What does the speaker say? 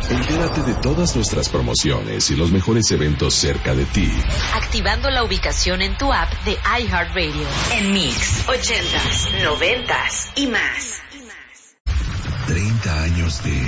Entérate de todas nuestras promociones y los mejores eventos cerca de ti. Activando la ubicación en tu app de iHeartRadio. En Mix, 80s, 90s y más. 30 años de